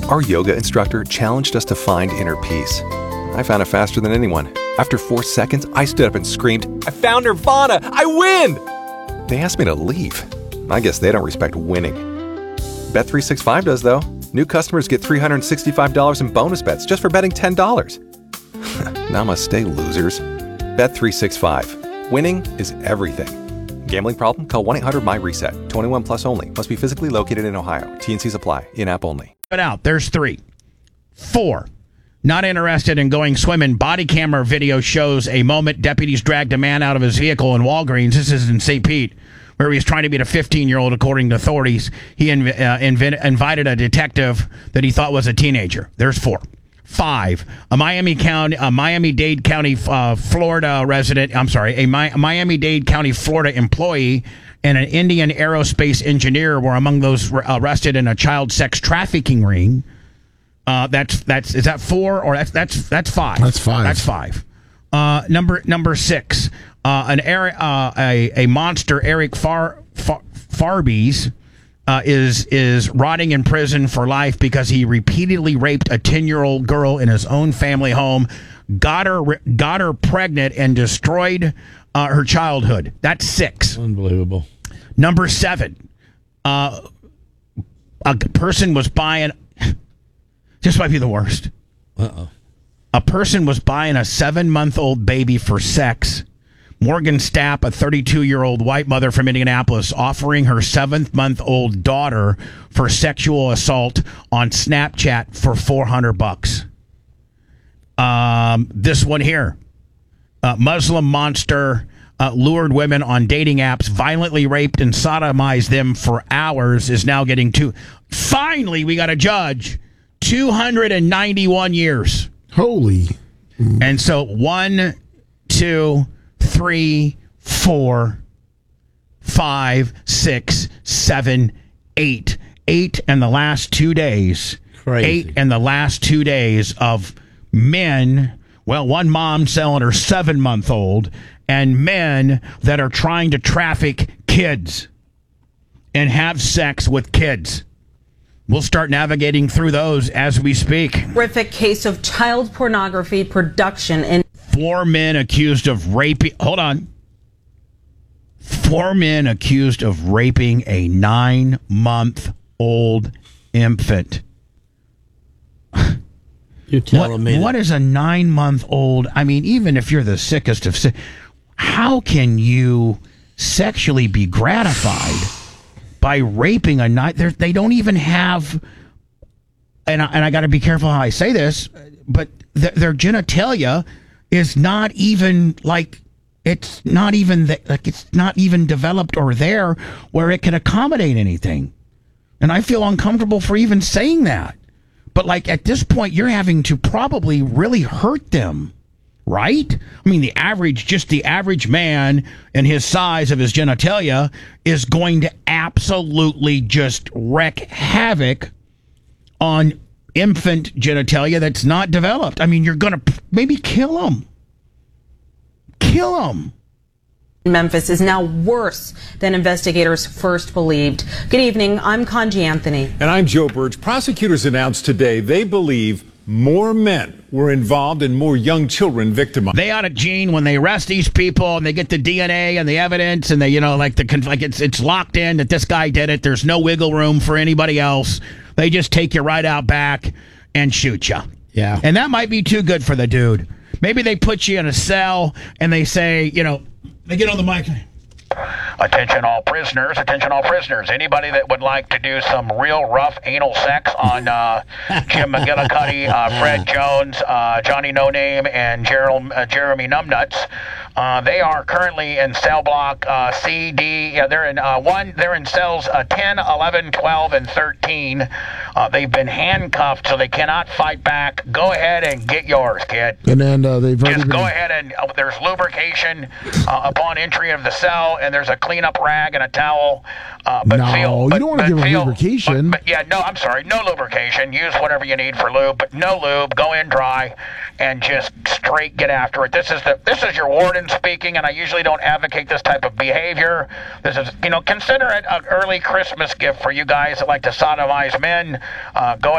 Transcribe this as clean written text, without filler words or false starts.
Our yoga instructor challenged us to find inner peace. I found it faster than anyone. After 4 seconds, I stood up and screamed, "I found Nirvana! I win!" They asked me to leave. I guess they don't respect winning. Bet365 does, though. New customers get $365 in bonus bets just for betting $10. Namaste, losers. Bet365. Winning is everything. Gambling problem? Call 1-800-MY-RESET. 21 plus only. Must be physically located in Ohio. T&Cs apply. In-app only. Out. There's 3. 4. Not interested in going swimming. Body camera video shows a moment deputies dragged a man out of his vehicle in Walgreens. This is in St. Pete, where he was trying to beat a 15-year-old, according to authorities. He invited a detective that he thought was a teenager. There's 4. 5. A Miami-Dade County, Florida resident. I'm sorry, a Miami-Dade County, Florida employee and an Indian aerospace engineer were among those arrested in a child sex trafficking ring. Is that 4 or that's 5? That's 5. That's 5. Number 6. A monster, Eric Farbies, is rotting in prison for life because he repeatedly raped a 10-year-old girl in his own family home, got her pregnant, and destroyed her childhood. That's 6. Unbelievable. Number 7. A person was buying. This might be the worst. A person was buying a 7-month-old baby for sex. Morgan Stapp, a 32-year-old white mother from Indianapolis, offering her 7-month-old daughter for sexual assault on Snapchat for $400. This one here. Muslim monster lured women on dating apps, violently raped and sodomized them for hours, is now getting finally, we got a judge. 291 years. Holy. And so 1, 2, 3, 4, 5, 6, 7, 8. 8 in the last 2 days. Crazy. 8 in the last 2 days of men. Well, one mom selling her 7-month-old, and men that are trying to traffic kids and have sex with kids. We'll start navigating through those as we speak. Horrific case of child pornography production in 4 men accused of raping. Hold on. 4 men accused of raping a 9-month-old infant. You're telling me what is a 9-month-old? I mean, even if you're the sickest of sick, how can you sexually be gratified by raping a 9? They don't even have, and I got to be careful how I say this, but their genitalia is not even it's not even developed or there where it can accommodate anything. And I feel uncomfortable for even saying that. But at this point, you're having to probably really hurt them, right? I mean, the average man and his size of his genitalia is going to absolutely just wreak havoc on infant genitalia that's not developed. I mean, you're going to maybe kill them. Memphis is now worse than investigators first believed. Good evening. I'm Conji Anthony. And I'm Joe Burge. Prosecutors announced today they believe more men were involved and more young children victimized. They ought to, Gene, when they arrest these people and they get the DNA and the evidence and they, it's locked in that this guy did it. There's no wiggle room for anybody else. They just take you right out back and shoot you. Yeah. And that might be too good for the dude. Maybe they put you in a cell and they say, they get on the mic. Attention all prisoners, anybody that would like to do some real rough anal sex on Jim McGillicuddy, Fred Jones, Johnny No Name, and Jeremy Numbnuts, they are currently in cell block C, D. Yeah, they're in cells 10, 11, 12, and 13. They've been handcuffed, so they cannot fight back. Go ahead and get yours, kid. And then they've already go ahead and there's lubrication upon entry of the cell, and there's a cleanup rag and a towel. You don't want to give them lubrication. I'm sorry, no lubrication. Use whatever you need for lube, but no lube. Go in dry and just straight get after it. This is your warden speaking, and I usually don't advocate this type of behavior. This is, consider it an early Christmas gift for you guys that like to sodomize men. Go